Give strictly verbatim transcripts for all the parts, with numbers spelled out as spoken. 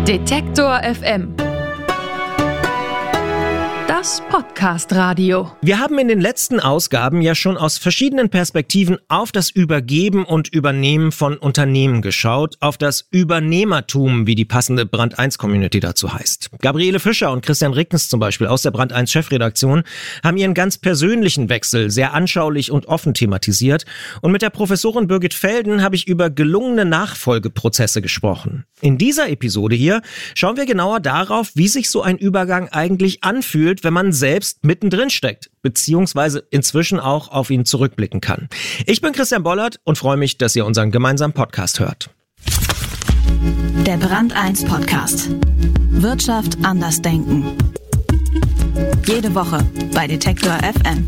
Detektor F M. Das Podcast-Radio. Wir haben in den letzten Ausgaben ja schon aus verschiedenen Perspektiven auf das Übergeben und Übernehmen von Unternehmen geschaut, auf das Übernehmertum, wie die passende Brand eins Community dazu heißt. Gabriele Fischer und Christian Rickens zum Beispiel aus der Brand eins Chefredaktion haben ihren ganz persönlichen Wechsel sehr anschaulich und offen thematisiert. Und mit der Professorin Birgit Felden habe ich über gelungene Nachfolgeprozesse gesprochen. In dieser Episode hier schauen wir genauer darauf, wie sich so ein Übergang eigentlich anfühlt, wenn man selbst mittendrin steckt, beziehungsweise inzwischen auch auf ihn zurückblicken kann. Ich bin Christian Bollert und freue mich, dass ihr unseren gemeinsamen Podcast hört. Der Brand eins Podcast. Wirtschaft anders denken. Jede Woche bei Detektor F M.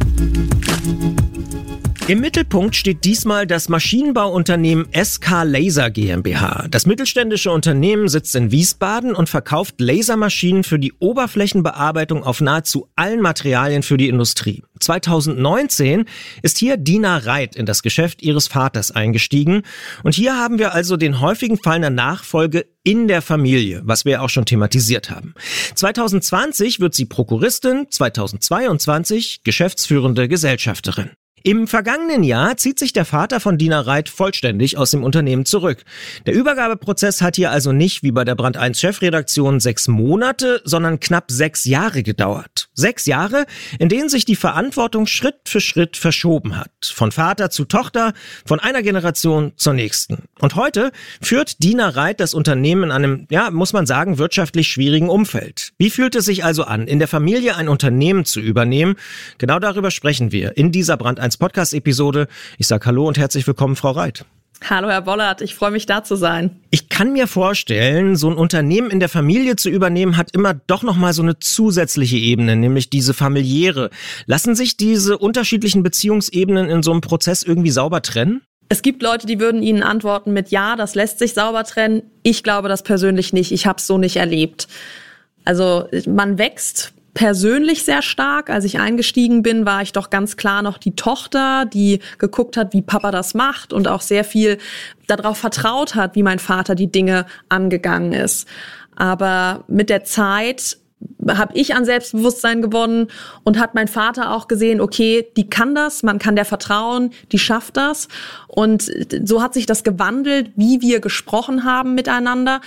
Im Mittelpunkt steht diesmal das Maschinenbauunternehmen S K Laser GmbH. Das mittelständische Unternehmen sitzt in Wiesbaden und verkauft Lasermaschinen für die Oberflächenbearbeitung auf nahezu allen Materialien für die Industrie. zweitausendneunzehn ist hier Dina Reit in das Geschäft ihres Vaters eingestiegen. Und hier haben wir also den häufigen Fall einer Nachfolge in der Familie, was wir auch schon thematisiert haben. zweitausendzwanzig wird sie Prokuristin, zweitausendzweiundzwanzig geschäftsführende Gesellschafterin. Im vergangenen Jahr zieht sich der Vater von Dina Reit vollständig aus dem Unternehmen zurück. Der Übergabeprozess hat hier also nicht, wie bei der Brand eins Chefredaktion, sechs Monate, sondern knapp sechs Jahre gedauert. Sechs Jahre, in denen sich die Verantwortung Schritt für Schritt verschoben hat. Von Vater zu Tochter, von einer Generation zur nächsten. Und heute führt Dina Reit das Unternehmen in einem, ja, muss man sagen, wirtschaftlich schwierigen Umfeld. Wie fühlt es sich also an, in der Familie ein Unternehmen zu übernehmen? Genau darüber sprechen wir in dieser Brand eins Podcast-Episode. Ich sage Hallo und herzlich willkommen, Frau Reit. Hallo, Herr Bollert. Ich freue mich, da zu sein. Ich kann mir vorstellen, so ein Unternehmen in der Familie zu übernehmen, hat immer doch nochmal so eine zusätzliche Ebene, nämlich diese familiäre. Lassen sich diese unterschiedlichen Beziehungsebenen in so einem Prozess irgendwie sauber trennen? Es gibt Leute, die würden Ihnen antworten mit Ja, das lässt sich sauber trennen. Ich glaube das persönlich nicht. Ich habe es so nicht erlebt. Also man wächst persönlich sehr stark. Als ich eingestiegen bin, war ich doch ganz klar noch die Tochter, die geguckt hat, wie Papa das macht und auch sehr viel darauf vertraut hat, wie mein Vater die Dinge angegangen ist. Aber mit der Zeit habe ich an Selbstbewusstsein gewonnen und hat mein Vater auch gesehen, okay, die kann das, man kann der vertrauen, die schafft das. Und so hat sich das gewandelt, wie wir gesprochen haben miteinander.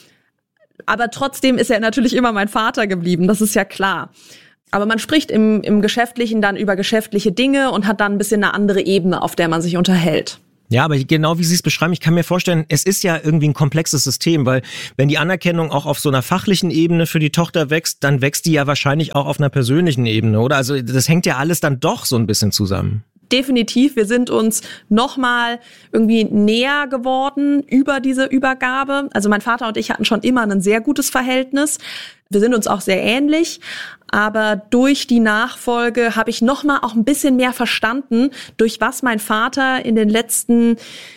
Aber trotzdem ist er natürlich immer mein Vater geblieben, das ist ja klar. Aber man spricht im, im Geschäftlichen dann über geschäftliche Dinge und hat dann ein bisschen eine andere Ebene, auf der man sich unterhält. Ja, aber genau wie Sie es beschreiben, ich kann mir vorstellen, es ist ja irgendwie ein komplexes System, weil wenn die Anerkennung auch auf so einer fachlichen Ebene für die Tochter wächst, dann wächst die ja wahrscheinlich auch auf einer persönlichen Ebene, oder? Also das hängt ja alles dann doch so ein bisschen zusammen. Definitiv, wir sind uns nochmal irgendwie näher geworden über diese Übergabe. Also mein Vater und ich hatten schon immer ein sehr gutes Verhältnis. Wir sind uns auch sehr ähnlich, aber durch die Nachfolge habe ich nochmal auch ein bisschen mehr verstanden, durch was mein Vater in den letzten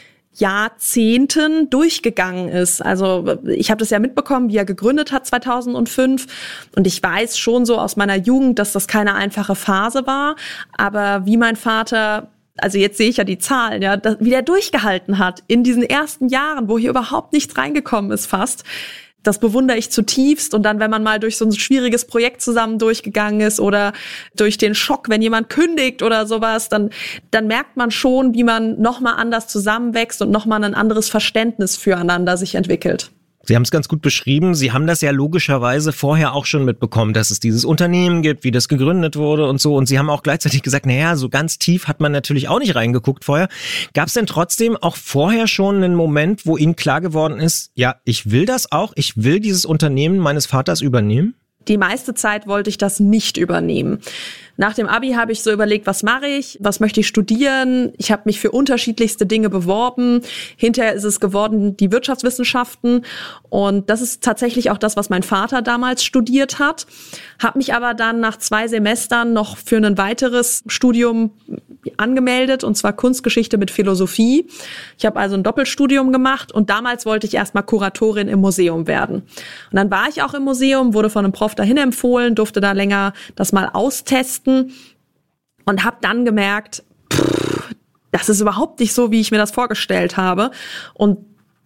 Jahrzehnten durchgegangen ist. Also ich habe das ja mitbekommen, wie er gegründet hat zweitausendfünf und ich weiß schon so aus meiner Jugend, dass das keine einfache Phase war, aber wie mein Vater, also jetzt sehe ich ja die Zahlen, ja, wie der durchgehalten hat in diesen ersten Jahren, wo hier überhaupt nichts reingekommen ist fast. Das bewundere ich zutiefst. Und dann, wenn man mal durch so ein schwieriges Projekt zusammen durchgegangen ist oder durch den Schock, wenn jemand kündigt oder sowas, dann, dann merkt man schon, wie man nochmal anders zusammenwächst und nochmal ein anderes Verständnis füreinander sich entwickelt. Sie haben es ganz gut beschrieben. Sie haben das ja logischerweise vorher auch schon mitbekommen, dass es dieses Unternehmen gibt, wie das gegründet wurde und so. Und Sie haben auch gleichzeitig gesagt, naja, so ganz tief hat man natürlich auch nicht reingeguckt vorher. Gab es denn trotzdem auch vorher schon einen Moment, wo Ihnen klar geworden ist, ja, ich will das auch, ich will dieses Unternehmen meines Vaters übernehmen? Die meiste Zeit wollte ich das nicht übernehmen. Nach dem Abi habe ich so überlegt, was mache ich, was möchte ich studieren. Ich habe mich für unterschiedlichste Dinge beworben. Hinterher ist es geworden, die Wirtschaftswissenschaften. Und das ist tatsächlich auch das, was mein Vater damals studiert hat. Habe mich aber dann nach zwei Semestern noch für ein weiteres Studium angemeldet, und zwar Kunstgeschichte mit Philosophie. Ich habe also ein Doppelstudium gemacht und damals wollte ich erstmal Kuratorin im Museum werden. Und dann war ich auch im Museum, wurde von einem Prof dahin empfohlen, durfte da länger das mal austesten und habe dann gemerkt, pff, das ist überhaupt nicht so, wie ich mir das vorgestellt habe. Und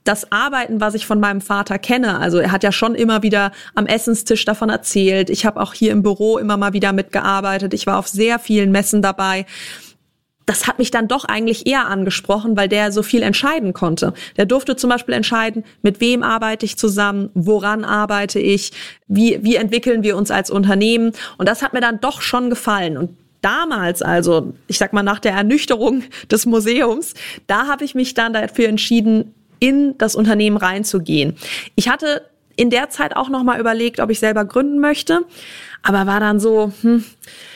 das Arbeiten, was ich von meinem Vater kenne, also er hat ja schon immer wieder am Essenstisch davon erzählt. Ich habe auch hier im Büro immer mal wieder mitgearbeitet. Ich war auf sehr vielen Messen dabei. Das hat mich dann doch eigentlich eher angesprochen, weil der so viel entscheiden konnte. Der durfte zum Beispiel entscheiden, mit wem arbeite ich zusammen, woran arbeite ich, wie, wie entwickeln wir uns als Unternehmen. Und das hat mir dann doch schon gefallen. Und damals, also ich sag mal nach der Ernüchterung des Museums, da habe ich mich dann dafür entschieden, in das Unternehmen reinzugehen. Ich hatte in der Zeit auch noch mal überlegt, ob ich selber gründen möchte, aber war dann so, hm,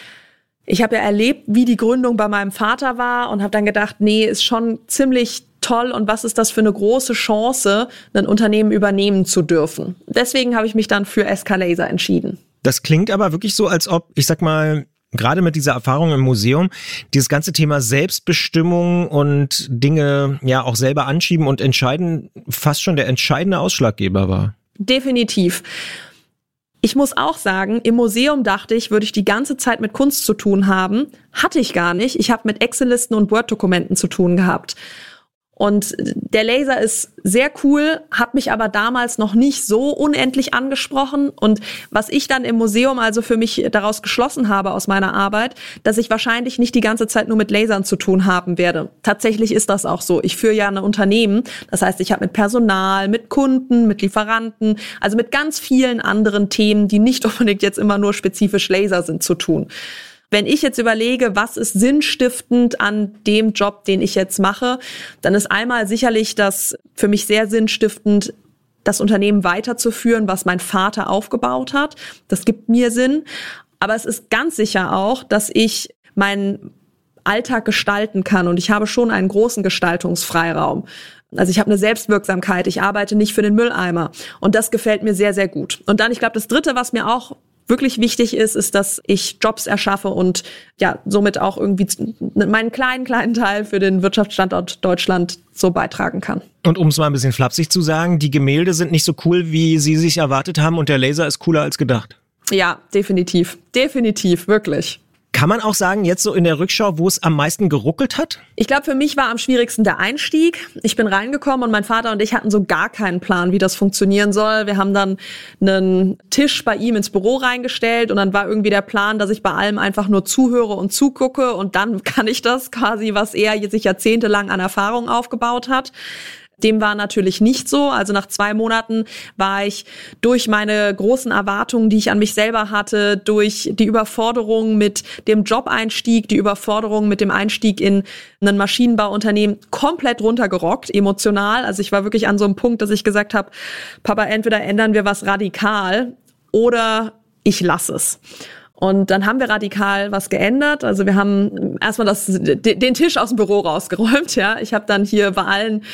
ich habe ja erlebt, wie die Gründung bei meinem Vater war und habe dann gedacht, nee, ist schon ziemlich toll und was ist das für eine große Chance, ein Unternehmen übernehmen zu dürfen. Deswegen habe ich mich dann für S K Laser entschieden. Das klingt aber wirklich so, als ob, ich sag mal, gerade mit dieser Erfahrung im Museum, dieses ganze Thema Selbstbestimmung und Dinge ja auch selber anschieben und entscheiden, fast schon der entscheidende Ausschlaggeber war. Definitiv. Ich muss auch sagen, im Museum dachte ich, würde ich die ganze Zeit mit Kunst zu tun haben. Hatte ich gar nicht. Ich habe mit Excel-Listen und Word-Dokumenten zu tun gehabt. Und der Laser ist sehr cool, hat mich aber damals noch nicht so unendlich angesprochen. Und was ich dann im Museum also für mich daraus geschlossen habe aus meiner Arbeit, dass ich wahrscheinlich nicht die ganze Zeit nur mit Lasern zu tun haben werde. Tatsächlich ist das auch so. Ich führe ja ein Unternehmen. Das heißt, ich habe mit Personal, mit Kunden, mit Lieferanten, also mit ganz vielen anderen Themen, die nicht unbedingt jetzt immer nur spezifisch Laser sind, zu tun. Wenn ich jetzt überlege, was ist sinnstiftend an dem Job, den ich jetzt mache, dann ist einmal sicherlich das für mich sehr sinnstiftend, das Unternehmen weiterzuführen, was mein Vater aufgebaut hat. Das gibt mir Sinn. Aber es ist ganz sicher auch, dass ich meinen Alltag gestalten kann und ich habe schon einen großen Gestaltungsfreiraum. Also ich habe eine Selbstwirksamkeit, ich arbeite nicht für den Mülleimer und das gefällt mir sehr, sehr gut. Und dann, ich glaube, das Dritte, was mir auch wirklich wichtig ist, ist, dass ich Jobs erschaffe und ja somit auch irgendwie meinen kleinen, kleinen Teil für den Wirtschaftsstandort Deutschland so beitragen kann. Und um es mal ein bisschen flapsig zu sagen, die Gemälde sind nicht so cool, wie Sie sich erwartet haben und der Laser ist cooler als gedacht. Ja, definitiv. Definitiv, wirklich. Kann man auch sagen, jetzt so in der Rückschau, wo es am meisten geruckelt hat? Ich glaube, für mich war am schwierigsten der Einstieg. Ich bin reingekommen und mein Vater und ich hatten so gar keinen Plan, wie das funktionieren soll. Wir haben dann einen Tisch bei ihm ins Büro reingestellt und dann war irgendwie der Plan, dass ich bei allem einfach nur zuhöre und zugucke und dann kann ich das quasi, was er sich jahrzehntelang an Erfahrung aufgebaut hat. Dem war natürlich nicht so. Also nach zwei Monaten war ich durch meine großen Erwartungen, die ich an mich selber hatte, durch die Überforderung mit dem Job-Einstieg, die Überforderung mit dem Einstieg in ein Maschinenbauunternehmen komplett runtergerockt, emotional. Also ich war wirklich an so einem Punkt, dass ich gesagt habe, Papa, entweder ändern wir was radikal oder ich lasse es. Und dann haben wir radikal was geändert. Also wir haben erstmal das, den Tisch aus dem Büro rausgeräumt. Ja, ich habe dann hier bei allen